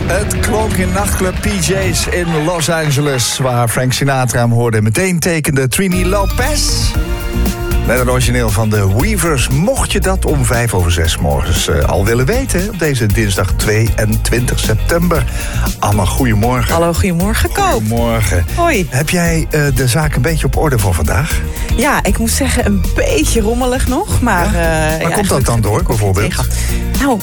Het klonk in nachtclub PJ's in Los Angeles, waar Frank Sinatra hem hoorde. Meteen tekende Trini Lopez met een origineel van de Weavers. Mocht je dat om 5:05 morgens al willen weten, op deze dinsdag 22 september. Anne, goedemorgen. Hallo, goedemorgen, Koop. Goedemorgen. Hoi. Heb jij de zaak een beetje op orde voor vandaag? Ja, ik moet zeggen, een beetje rommelig nog. Maar, Waar komt dat dan door, bijvoorbeeld? Nou,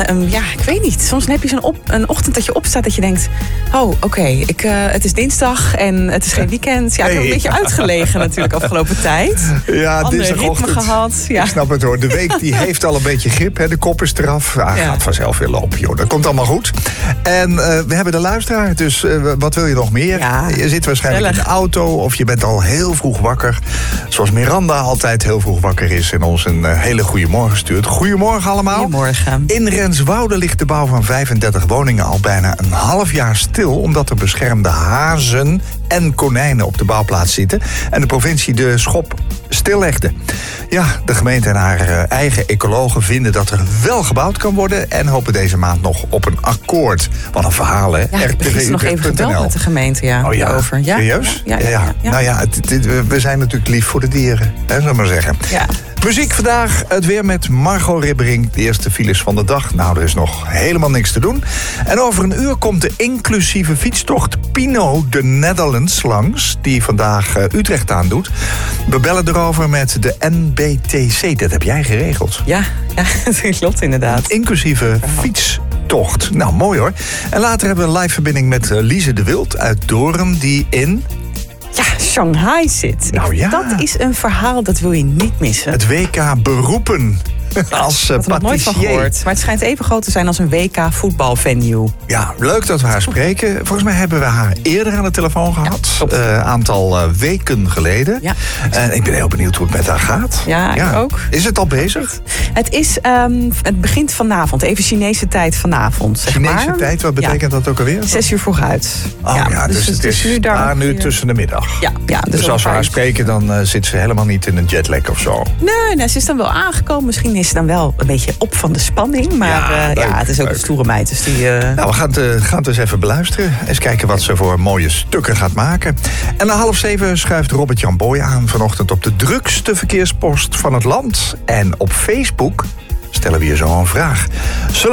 ik weet niet. Soms heb je een ochtend dat je opstaat dat je denkt... oh, oké, het is dinsdag en het is geen weekend. Ja, ik heb een beetje uitgelegen natuurlijk afgelopen tijd. Ja, dinsdagochtend. Ritme gehad. Ja. Ik snap het hoor. De week die heeft al een beetje grip. Hè. De kop is eraf. Gaat vanzelf weer lopen, joh. Dat komt allemaal goed. En we hebben de luisteraar. Dus wat wil je nog meer? Ja, je zit waarschijnlijk in de auto of je bent al heel vroeg wakker. Zoals Miranda altijd heel vroeg wakker is en ons een hele goede morgen stuurt. Goedemorgen allemaal. Goedemorgen. In Renswoude ligt de bouw van 35 woningen al bijna een half jaar stil, omdat er beschermde hazen en konijnen op de bouwplaats zitten en de provincie de schop stillegde. Ja, de gemeente en haar eigen ecologen vinden dat er wel gebouwd kan worden en hopen deze maand nog op een akkoord. Wat een verhaal, hè? Ja, ik heb gisteren nog even gebeld met de gemeente over. Ja? Serieus? Ja. Nou ja, we zijn natuurlijk lief voor de dieren, hè, zullen we maar zeggen. Ja. Muziek vandaag, het weer met Margot Ribbering. De eerste files van de dag. Nou, er is nog helemaal niks te doen. En over een uur komt de inclusieve fietstocht Pino de Netherlands langs, die vandaag Utrecht aandoet. We bellen erover met de NBTC. Dat heb jij geregeld. Ja, dat klopt inderdaad. Inclusieve fietstocht. Nou, mooi hoor. En later hebben we een live verbinding met Lise de Wild uit Doorn, die in... Ja, Shanghai zit. Nou ja. Dat is een verhaal dat wil je niet missen. Het WK beroepen als ik had er nog nooit van gehoord. Maar het schijnt even groot te zijn als een WK voetbalvenue. Ja, leuk dat we haar spreken. Volgens mij hebben we haar eerder aan de telefoon gehad. Een aantal weken geleden. Ja. En ik ben heel benieuwd hoe het met haar gaat. Ja, ik ook. Is het al bezig? Het begint vanavond. Even Chinese tijd vanavond. Zeg Chinese maar. tijd? Wat betekent dat ook alweer? 6 uur vooruit. Dus het is nu tussen de middag. Ja, dus als we haar spreken, dan zit ze helemaal niet in een jetlag of zo. Nee, ze is dan wel aangekomen. Misschien is ze dan wel een beetje op van de spanning. Maar het is ook een stoere meid. Dus die, Nou, we gaan het eens even beluisteren. Eens kijken wat ze voor mooie stukken gaat maken. En na 6:30 schuift Robert-Jan Boy aan vanochtend op de drukste verkeerspost van het land. En op Facebook stellen we je zo een vraag. Zullen